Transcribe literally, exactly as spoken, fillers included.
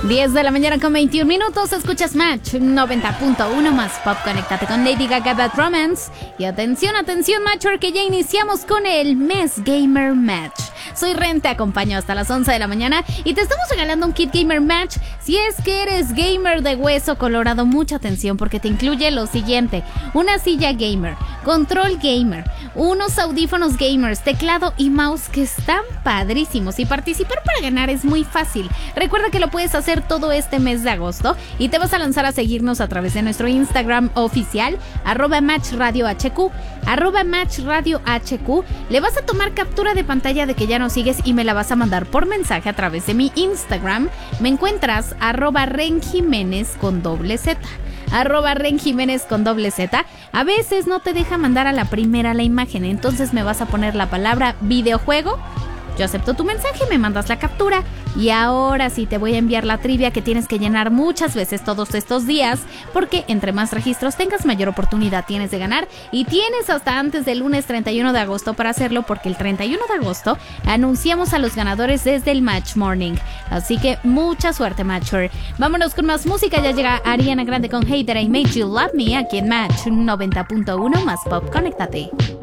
diez de la mañana con veintiún minutos, escuchas Match noventa punto uno más Pop. Conéctate con Lady Gaga, Bad Romance. Y atención, atención, Matcher, que ya iniciamos con el Mes Gamer Match. Soy Ren, te acompaño hasta las once de la mañana y te estamos regalando un kit Gamer Match. Si es que eres gamer de hueso colorado, mucha atención porque te incluye lo siguiente: una silla gamer, control gamer, unos audífonos gamers, teclado y mouse que están padrísimos. Y participar para ganar es muy fácil. Recuerda que lo puedes hacer todo este mes de agosto y te vas a lanzar a seguirnos a través de nuestro Instagram oficial, arroba matchradiohq, arroba matchradiohq. Le vas a tomar captura de pantalla de que ya nos sigues y me la vas a mandar por mensaje a través de mi Instagram. Me encuentras arroba Ren Jiménez con doble Z. Arroba Ren Jiménez con doble Z. A veces no te deja mandar a la primera la imagen, entonces me vas a poner la palabra videojuego. Yo acepto tu mensaje, me mandas la captura y ahora sí te voy a enviar la trivia que tienes que llenar muchas veces todos estos días, porque entre más registros tengas, mayor oportunidad tienes de ganar, y tienes hasta antes del lunes treinta y uno de agosto para hacerlo, porque el treinta y uno de agosto anunciamos a los ganadores desde el Match Morning. Así que mucha suerte, Matcher. Vámonos con más música, ya llega Ariana Grande con Hey That I Made You Love Me aquí en Match noventa punto uno más Pop. Conéctate.